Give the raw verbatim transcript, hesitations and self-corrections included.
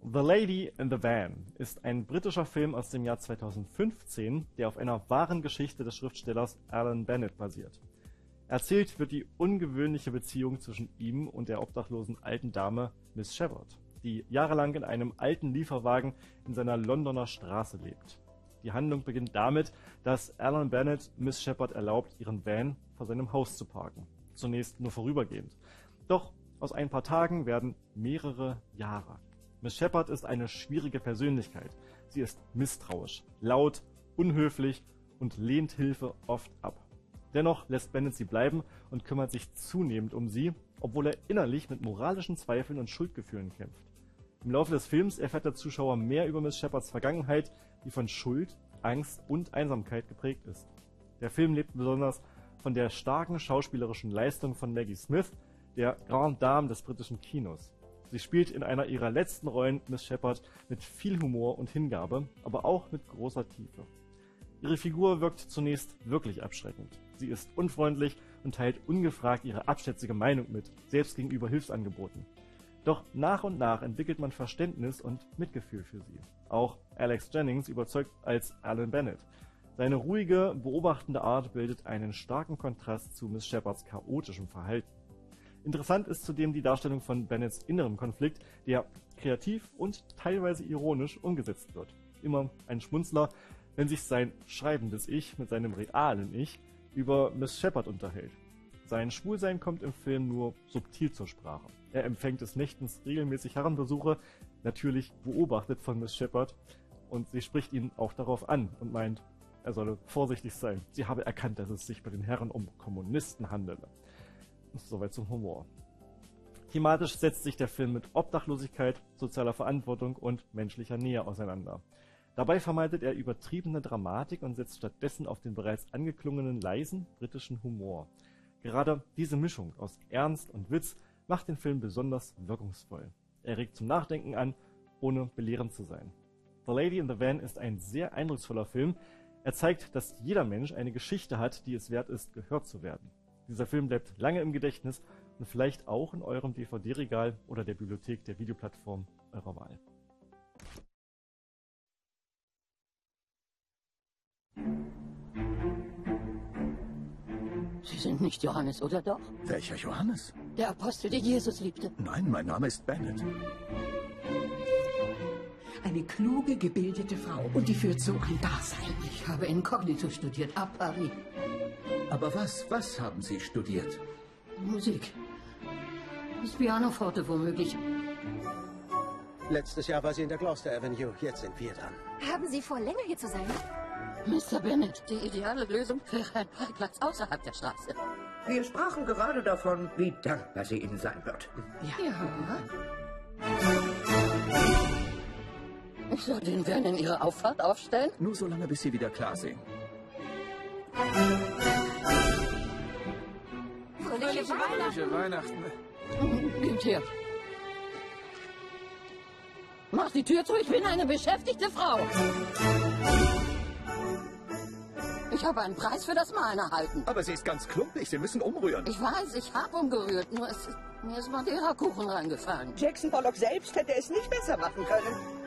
The Lady in the Van ist ein britischer Film aus dem Jahr zweitausendfünfzehn, der auf einer wahren Geschichte des Schriftstellers Alan Bennett basiert. Erzählt wird die ungewöhnliche Beziehung zwischen ihm und der obdachlosen alten Dame Miss Shepherd, die jahrelang in einem alten Lieferwagen in seiner Londoner Straße lebt. Die Handlung beginnt damit, dass Alan Bennett Miss Shepherd erlaubt, ihren Van vor seinem Haus zu parken. Zunächst nur vorübergehend. Doch aus ein paar Tagen werden mehrere Jahre. Miss Shepherd ist eine schwierige Persönlichkeit. Sie ist misstrauisch, laut, unhöflich und lehnt Hilfe oft ab. Dennoch lässt Bennett sie bleiben und kümmert sich zunehmend um sie, obwohl er innerlich mit moralischen Zweifeln und Schuldgefühlen kämpft. Im Laufe des Films erfährt der Zuschauer mehr über Miss Shepherds Vergangenheit, die von Schuld, Angst und Einsamkeit geprägt ist. Der Film lebt besonders von der starken schauspielerischen Leistung von Maggie Smith, der Grande Dame des britischen Kinos. Sie spielt in einer ihrer letzten Rollen Miss Shepherd mit viel Humor und Hingabe, aber auch mit großer Tiefe. Ihre Figur wirkt zunächst wirklich abschreckend. Sie ist unfreundlich und teilt ungefragt ihre abschätzige Meinung mit, selbst gegenüber Hilfsangeboten. Doch nach und nach entwickelt man Verständnis und Mitgefühl für sie. Auch Alex Jennings überzeugt als Alan Bennett. Seine ruhige, beobachtende Art bildet einen starken Kontrast zu Miss Shepherds chaotischem Verhalten. Interessant ist zudem die Darstellung von Bennetts innerem Konflikt, der kreativ und teilweise ironisch umgesetzt wird. Immer ein Schmunzler, wenn sich sein schreibendes Ich mit seinem realen Ich über Miss Shepherd unterhält. Sein Schwulsein kommt im Film nur subtil zur Sprache. Er empfängt des Nächtens regelmäßig Herrenbesuche, natürlich beobachtet von Miss Shepherd, und sie spricht ihn auch darauf an und meint, er solle vorsichtig sein. Sie habe erkannt, dass es sich bei den Herren um Kommunisten handele. Soweit zum Humor. Thematisch setzt sich der Film mit Obdachlosigkeit, sozialer Verantwortung und menschlicher Nähe auseinander. Dabei vermeidet er übertriebene Dramatik und setzt stattdessen auf den bereits angeklungenen, leisen britischen Humor. Gerade diese Mischung aus Ernst und Witz macht den Film besonders wirkungsvoll. Er regt zum Nachdenken an, ohne belehrend zu sein. The Lady in the Van ist ein sehr eindrucksvoller Film. Er zeigt, dass jeder Mensch eine Geschichte hat, die es wert ist, gehört zu werden. Dieser Film bleibt lange im Gedächtnis und vielleicht auch in eurem D V D-Regal oder der Bibliothek der Videoplattform eurer Wahl. Sie sind nicht Johannes, oder doch? Welcher Johannes? Der Apostel, der Jesus liebte. Nein, mein Name ist Bennett. Eine kluge, gebildete Frau. Und die führt so ein Dasein. Ich habe Inkognito studiert, à Paris. Aber was, was haben Sie studiert? Musik. Das Pianoforte womöglich. Letztes Jahr war sie in der Gloucester Avenue. Jetzt sind wir dran. Haben Sie vor, länger hier zu sein? Mister Bennett, die ideale Lösung wäre ein Parkplatz außerhalb der Straße. Wir sprachen gerade davon, wie dankbar sie Ihnen sein wird. Ja. ja. Ich soll den Van in Ihre Auffahrt aufstellen? Nur so lange, bis Sie wieder klar sehen. Fröhliche Weihnachten! Weihnachten. Geht her. Mach die Tür zu, ich bin eine beschäftigte Frau. Ich habe einen Preis für das Malen erhalten. Aber sie ist ganz klumpig, Sie müssen umrühren. Ich weiß, ich habe umgerührt, nur es ist, mir ist Madeira-Kuchen reingefallen. Jackson Pollock selbst hätte es nicht besser machen können.